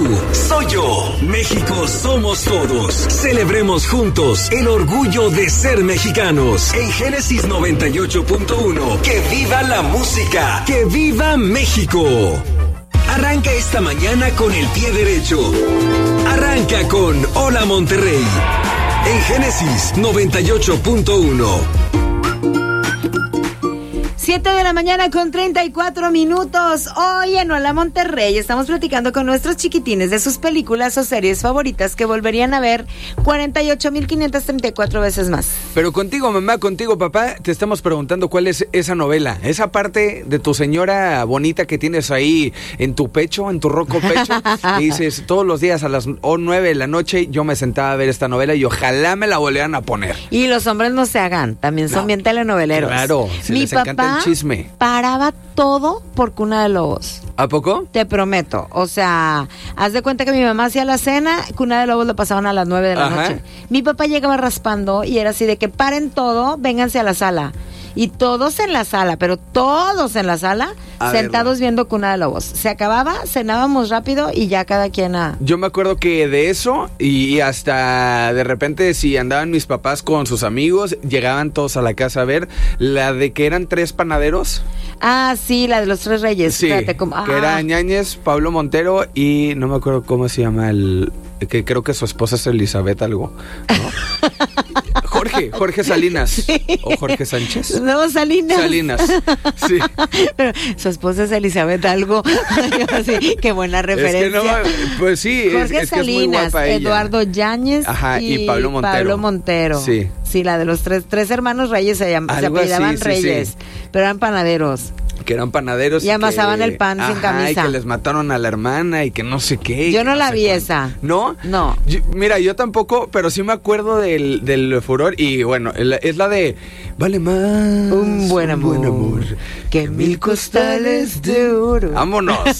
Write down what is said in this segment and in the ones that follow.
soy yo. México somos todos. Celebremos juntos el orgullo de ser mexicanos. En Génesis 98.1. ¡Que viva la música! ¡Que viva México! Arranca esta mañana con el pie derecho. Arranca con Hola Monterrey. En Génesis 98.1. 7 de la mañana con 34 minutos. Hoy en Hola Monterrey estamos platicando con nuestros chiquitines de sus películas o series favoritas que volverían a ver 48,534 veces más. Pero contigo, mamá, contigo, papá, te estamos preguntando cuál es esa novela. Esa parte de tu señora bonita que tienes ahí en tu pecho, en tu roco pecho. Y dices, todos los días a las 9 de la noche yo me sentaba a ver esta novela y ojalá me la volvieran a poner. Y los hombres no se hagan, también son bien telenoveleros. Claro, si mi les papá encanta el chisme. Paraba todo por Cuna de Lobos. ¿A poco? Te prometo. O sea, haz de cuenta que mi mamá hacía la cena, Cuna de Lobos lo pasaban a las 9 de la noche. Mi papá llegaba raspando y era así de que paren todo, vénganse a la sala. Y todos en la sala, pero todos en la sala, sentados viendo Cuna de Lobos. Se acababa, cenábamos rápido y ya cada quien a... Yo me acuerdo que de eso y hasta de repente si andaban mis papás con sus amigos, llegaban todos a la casa a ver la de que eran 3 panaderos. Ah, sí, la de los 3 reyes. Sí, espérate, que era Ñañez, Pablo Montero y no me acuerdo cómo se llama que creo que su esposa es Elizabeth algo, ¿no? Jorge Salinas. Sí. ¿O Jorge Sánchez? No, Salinas. Sí. Pero su esposa es Elizabeth algo. Sí, qué buena referencia. Es que no, pues sí, Jorge es Salinas, que es muy guapa ella. Eduardo Yáñez y Pablo Montero. Sí. Sí, la de los tres hermanos Reyes se apellidaban Reyes, sí. Pero eran panaderos. Que eran panaderos. Y amasaban el pan sin camisa. Y que les mataron a la hermana y que no sé qué. Yo no la vi esa. ¿No? No. Mira, yo tampoco, pero sí me acuerdo del furor. Y bueno, es la de vale más un buen amor que 1000 costales de oro. ¡Vámonos!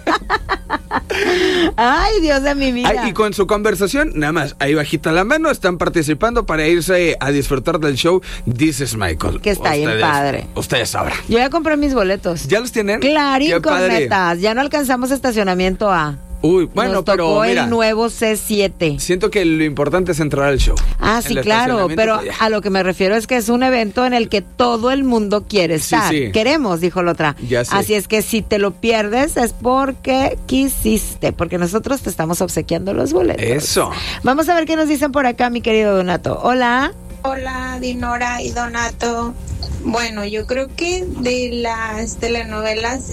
Ay, Dios de mi vida. Y con su conversación, nada más, ahí bajita la mano, están participando para irse a disfrutar del show This is Michael. Que está bien padre. Ustedes sabrán. Yo ya compré mis boletos. ¿Ya los tienen? Clarín, cornetas. Ya no alcanzamos estacionamiento A. Uy, bueno, nos tocó pero mira, el nuevo C7. Siento que lo importante es entrar al show. Ah, sí, claro, pero a lo que me refiero es que es un evento en el que todo el mundo quiere estar. Sí. Queremos, dijo la otra. Ya sé. Así es que si te lo pierdes es porque quisiste, porque nosotros te estamos obsequiando los boletos. Eso. Vamos a ver qué nos dicen por acá, mi querido Donato. Hola. Hola, Dinora y Donato. Bueno, yo creo que de las telenovelas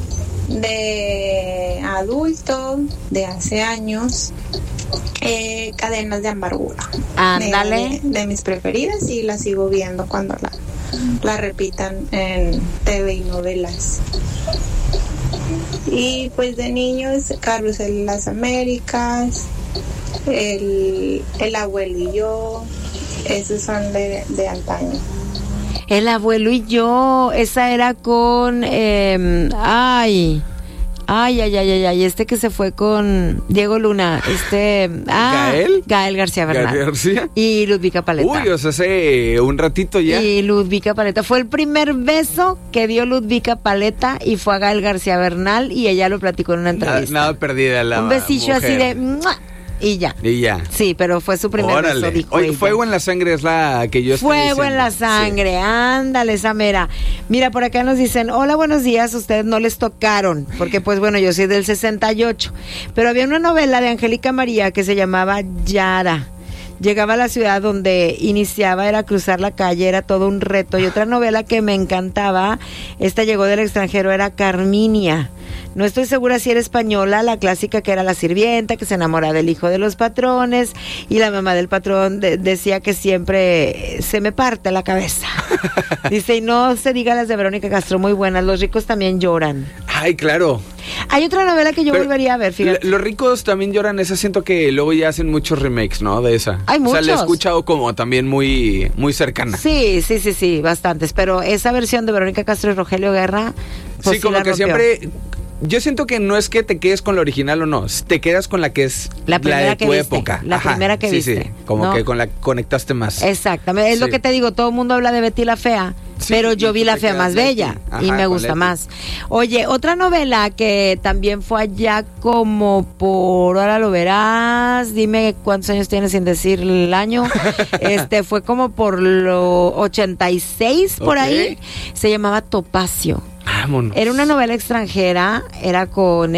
de adulto de hace años, Cadenas de Amargura. Ándale. De mis preferidas y la sigo viendo cuando la repitan en TV y novelas. Y pues de niños, Carrusel de las Américas, el Abuelo y Yo, esos son de antaño. El Abuelo y Yo, esa era con ay, este que se fue con Diego Luna, Gael García Bernal. ¿Gael García? Y Ludvika Paleta. Uy, o sea, hace un ratito ya. Y Ludvika Paleta, fue el primer beso que dio Ludvika Paleta y fue a Gael García Bernal y ella lo platicó en una entrevista. Nada perdida la un besillo mujer. así de ¡mua! Y ya. Sí, pero fue su primer beso, dijo Oye, ella. Fuego en la Sangre es la que yo estoy Fuego diciendo. en la Sangre, sí. Ándale, esa mera. Mira, por acá nos dicen, hola, buenos días, ustedes no les tocaron, porque pues bueno, yo soy del 68, pero había una novela de Angélica María que se llamaba Yara. Llegaba a la ciudad donde iniciaba, era cruzar la calle, era todo un reto. Y otra novela que me encantaba, esta llegó del extranjero, era Carminia. No estoy segura si era española, la clásica que era la sirvienta, que se enamora del hijo de los patrones, y la mamá del patrón decía que siempre se me parte la cabeza. Dice, y no se diga las de Verónica Castro, muy buenas, Los ricos también lloran. Ay, claro. Hay otra novela que yo volvería a ver, fíjate. Los ricos también lloran, esa siento que luego ya hacen muchos remakes, ¿no? De esa. Hay muchos. O sea, la he escuchado como también muy, muy cercana. Sí, bastantes, pero esa versión de Verónica Castro y Rogelio Guerra, pues sí, como que rompió. siempre... Yo siento que no es que te quedes con la original o no, te quedas con la que es la primera de tu época. La primera que viste. Sí, como ¿no? Que con la conectaste más. Exactamente, es lo que te digo, todo el mundo habla de Betty la Fea, Sí, pero yo vi tú La te Fea quedas Más Leti. Bella y Ajá, me con gusta Leti. más. Oye, otra novela que también fue allá como por, ahora lo verás, dime cuántos años tienes sin decir el año. Fue como por lo 86 por Ok. ahí. Se llamaba Topacio. Vámonos. Era una novela extranjera, era con...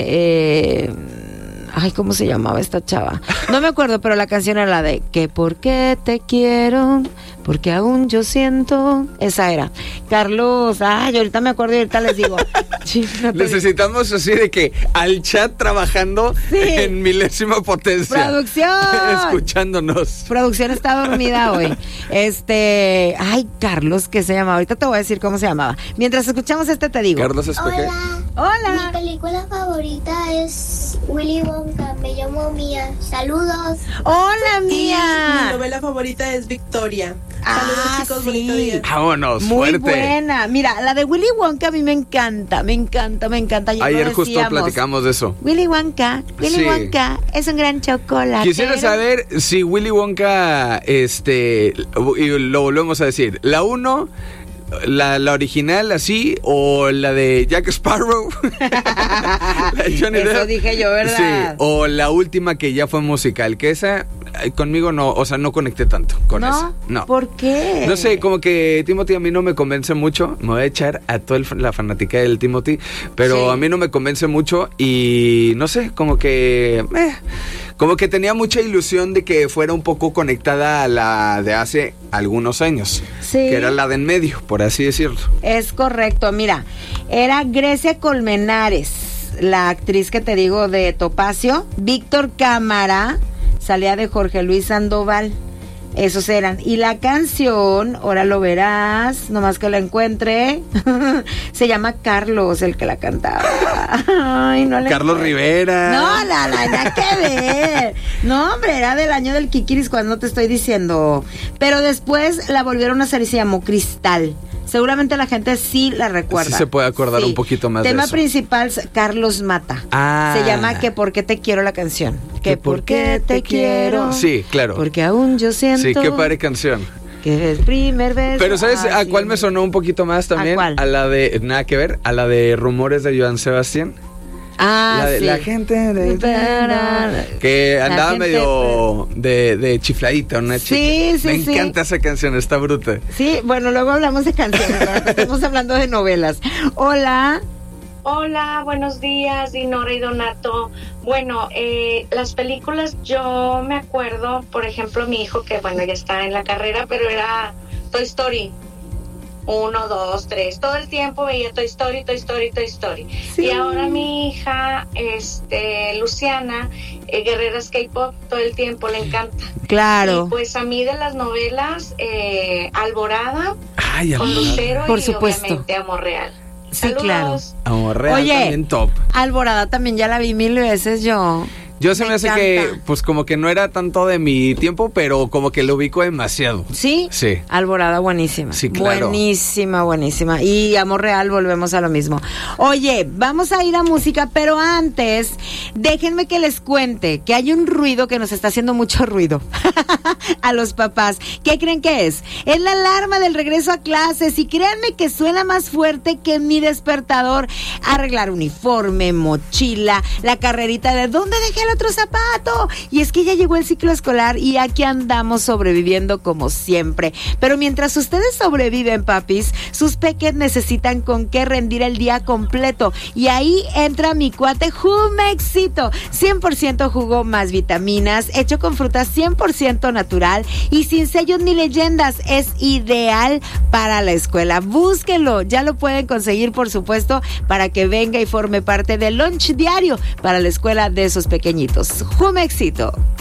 ay, ¿cómo se llamaba esta chava? No me acuerdo, pero la canción era la de que por qué te quiero, porque aún yo siento. Esa era. Carlos, ay, ahorita me acuerdo y ahorita les digo. Sí, no te digo. Necesitamos así de que al chat trabajando Sí. en milésima potencia. ¡Producción! Escuchándonos. Producción está dormida hoy. Ay, Carlos, ¿qué se llamaba? Ahorita te voy a decir cómo se llamaba. Mientras escuchamos te digo. Carlos Espeje. Hola. Mi película favorita es Willy Wonka. Me llamo Mía. Saludos. Hola, Mi Mía. novela favorita es Victoria. Ah, Saludos, chicos, sí. bonito día. Vámonos, Muy fuerte. buena. Mira, la de Willy Wonka a mí me encanta. Ayer Ayer lo justo decíamos. platicamos de eso. Willy Wonka Sí. es un gran chocolate. Quisiera saber si Willy Wonka, y lo volvemos a decir, la 1, la original así, o la de Jack Sparrow. La de Johnny Eso Depp. dije yo, ¿verdad? Sí, o la última que ya fue musical, que esa conmigo no, o sea, no conecté tanto con esa. No. ¿Por qué? No sé, como que Timothy a mí no me convence mucho. Me voy a echar a toda la fanática del Timothy, pero Sí. a mí no me convence mucho y no sé, como que tenía mucha ilusión de que fuera un poco conectada a la de hace algunos años, Sí. que era la de en medio, por así decirlo. Es correcto, mira, era Grecia Colmenares, la actriz que te digo de Topacio, Víctor Cámara, salía de Jorge Luis Sandoval, esos eran, y la canción, ahora lo verás, nomás que la encuentre, se llama Carlos, el que la cantaba. Ay, no le Carlos encuentro. Rivera. No, nada que ver. No, hombre, era del año del Kikiris cuando te estoy diciendo. Pero después la volvieron a hacer y se llamó Cristal. Seguramente la gente sí la recuerda. Sí se puede acordar un poquito más de Tema eso. principal, Carlos Mata. Ah. Se llama Que por qué te quiero la canción. Que por qué te quiero. Sí, claro. Porque aún yo siento. Sí, qué padre canción. Que el primer beso. Pero ¿sabes Ah, a sí. cuál me sonó un poquito más también? ¿A cuál? A la de, nada que ver, a la de Rumores de Joan Sebastián. Ah, La de sí. la gente de que La andaba gente, medio de chifladita, una chica. Sí, Me sí. encanta esa canción, está bruta. Sí, bueno, luego hablamos de canciones, ahora estamos hablando de novelas. Hola. Hola, buenos días, Dinora y Donato. Bueno, las películas yo me acuerdo, por ejemplo, mi hijo que bueno ya está en la carrera, pero era Toy Story. 1, 2, 3, todo el tiempo veía Toy Story. Sí. Y ahora mi hija, Luciana, Guerreras K-pop, todo el tiempo le encanta. Claro. Y pues a mí de las novelas, Alborada, Ay, con Lucero Por y supuesto. obviamente Amor Real. Sí, Saludos. claro. Amor Real Oye. también top. Alborada también ya la vi 1000 veces yo. Yo se me hace encanta. que, pues como que no era tanto de mi tiempo, pero como que lo ubico demasiado. ¿Sí? Sí. Alborada buenísima. Sí, claro. Buenísima. Y Amor Real, volvemos a lo mismo. Oye, vamos a ir a música, pero antes, déjenme que les cuente que hay un ruido que nos está haciendo mucho ruido a los papás. ¿Qué creen que es? Es la alarma del regreso a clases y créanme que suena más fuerte que mi despertador. Arreglar uniforme, mochila, la carrerita de ¿dónde dejé el otro zapato? Y es que ya llegó el ciclo escolar y aquí andamos sobreviviendo como siempre. Pero mientras ustedes sobreviven, papis, sus peques necesitan con qué rendir el día completo. Y ahí entra mi cuate Jumexito. 100% jugo más vitaminas, hecho con frutas 100% natural y sin sellos ni leyendas. Es ideal para la escuela. Búsquenlo. Ya lo pueden conseguir, por supuesto, para que venga y forme parte del lunch diario para la escuela de esos pequeñitos. Jumexito.